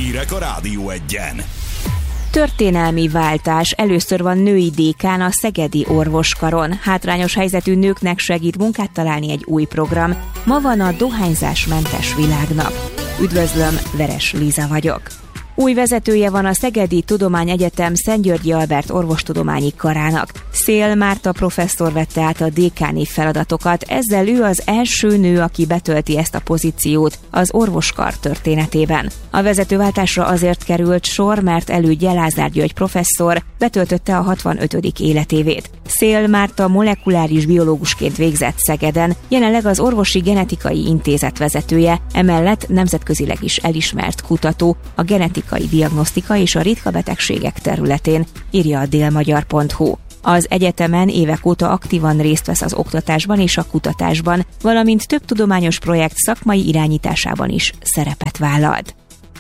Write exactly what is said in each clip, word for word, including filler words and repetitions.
Hírek a Rádió Egyen. Történelmi váltás. Először van női dékán a Szegedi Orvoskaron. Hátrányos helyzetű nőknek segít munkát találni egy új program. Ma van a dohányzásmentes világnap. Üdvözlöm, Veres Líza vagyok. Új vezetője van a Szegedi Tudományegyetem Szent-Györgyi Albert Orvostudományi Karának. Szél Márta professzor vette át a dékáni feladatokat, ezzel ő az első nő, aki betölti ezt a pozíciót az orvoskar történetében. A vezetőváltásra azért került sor, mert elődje Lázár György professzor betöltötte a hatvanötödik életévét. Szél Márta molekuláris biológusként végzett Szegeden, jelenleg az Orvosi Genetikai Intézet vezetője, emellett nemzetközileg is elismert kutató a genetikai diagnosztika és a ritka betegségek területén, írja a délmagyar pont hu. Az egyetemen évek óta aktívan részt vesz az oktatásban és a kutatásban, valamint több tudományos projekt szakmai irányításában is szerepet vállalt.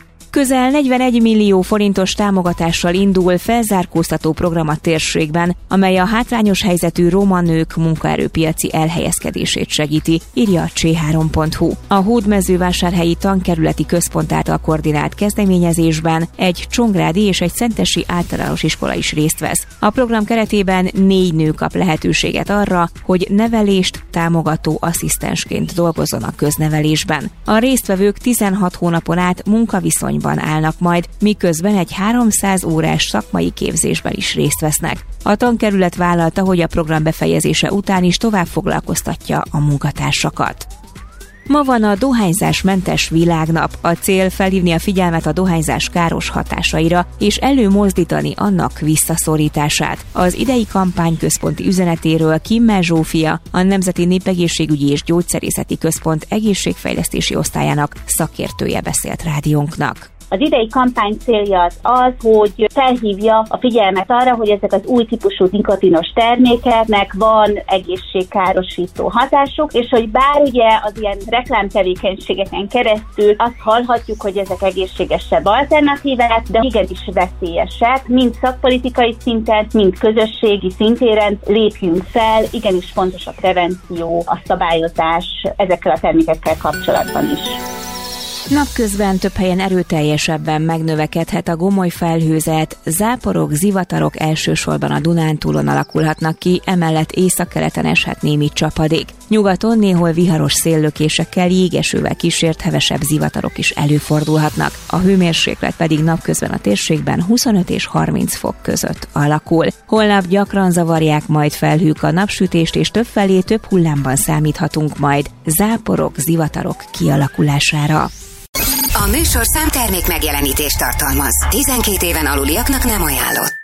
Közel negyvenegy millió forintos támogatással indul felzárkóztató program a térségben, amely a hátrányos helyzetű roma nők munkaerőpiaci elhelyezkedését segíti, írja a cé három pont hu. A Hódmezővásárhelyi Tankerületi Központ által koordinált kezdeményezésben egy csongrádi és egy szentesi általános iskola is részt vesz. A program keretében négy nő kap lehetőséget arra, hogy nevelést támogató asszisztensként dolgozzon a köznevelésben. A résztvevők tizenhat hónapon át munkaviszony állnak majd, miközben egy háromszáz órás szakmai képzésben is részt vesznek. A tankerület vállalta, hogy a program befejezése után is tovább foglalkoztatja a munkatársakat. Ma van a dohányzásmentes világnap. A cél felhívni a figyelmet a dohányzás káros hatásaira, és előmozdítani annak visszaszorítását. Az idei kampány központi üzenetéről Kimmel Zsófia, a Nemzeti Népegészségügyi és Gyógyszerészeti Központ egészségfejlesztési osztályának szakértője beszélt rádiónknak. Az idei kampány célja az az, hogy felhívja a figyelmet arra, hogy ezek az új típusú nikotinos termékeknek van egészségkárosító hatásuk, és hogy bár ugye az ilyen reklámtevékenységeken keresztül azt hallhatjuk, hogy ezek egészségesebb alternatívák, de igenis veszélyesek, mind szakpolitikai szinten, mind közösségi szintéren lépjünk fel, igenis fontos a prevenció, a szabályozás ezekkel a termékekkel kapcsolatban is. Napközben több helyen erőteljesebben megnövekedhet a gomoly felhőzet, záporok, zivatarok elsősorban a Dunántúlon alakulhatnak ki, emellett északkeleten eshet némi csapadék. Nyugaton néhol viharos széllökésekkel, jégesővel kísért hevesebb zivatarok is előfordulhatnak. A hőmérséklet pedig napközben a térségben huszonöt és harminc fok között alakul. Holnap gyakran zavarják majd felhők a napsütést, és többfelé több hullámban számíthatunk majd záporok, zivatarok kialakulására. A műsor számtermék megjelenítést tartalmaz. tizenkét éven aluliaknak nem ajánlott.